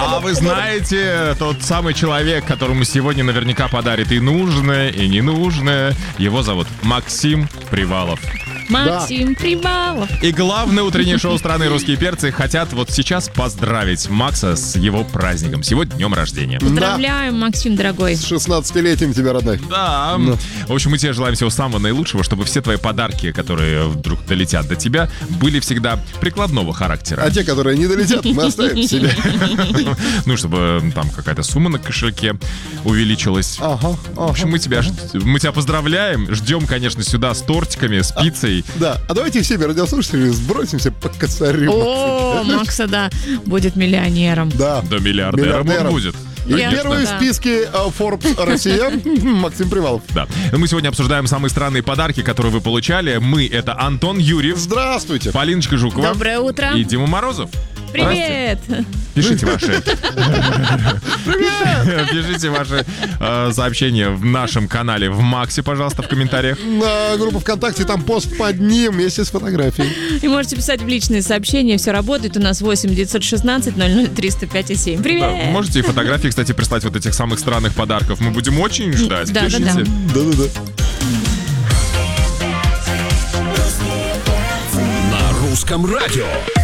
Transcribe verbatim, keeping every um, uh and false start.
А вы знаете, тот самый человек, которому сегодня наверняка подарит и нужное, и ненужное, его зовут Максим Привалов. Максим да. Привалов. И главное утреннее шоу страны «Русские перцы» хотят вот сейчас поздравить Макса с его праздником, с его днем рождения. Поздравляем, да. Максим, дорогой. С шестнадцатилетием тебя, родной. Да. да. В общем, мы тебе желаем всего самого наилучшего, чтобы все твои подарки, которые вдруг долетят до тебя, были всегда прикладного характера. А те, которые не долетят, мы оставим себе. Ну, чтобы там какая-то сумма на кошельке увеличилась. Ага. В общем, мы тебя, мы тебя поздравляем. Ждем, конечно, сюда с тортиками, с пиццей. Да, а давайте всеми радиослушателями сбросимся по косарю. О, Макса, да, будет миллионером. Да. Да, миллиардером он будет. И первый в списке Forbes Россия Максим Привалов. Да. Мы сегодня обсуждаем самые странные подарки, которые вы получали. Мы — это Антон Юрьев. Здравствуйте. Полиночка Жукова. Доброе утро. И Дима Морозов. Привет. Пишите ваши. Привет. Пишите ваши э, сообщения в нашем канале в Максе, пожалуйста, в комментариях. На группу ВКонтакте, там пост под ним вместе с фотографией. И можете писать в личные сообщения. Все работает. У нас восемь девятьсот шестнадцать ноль ноль триста пять и семь. Привет. Да, можете и фотографии, кстати, прислать вот этих самых странных подарков. Мы будем очень ждать. Да, Пишите. да, да. Да-да-да. На русском радио.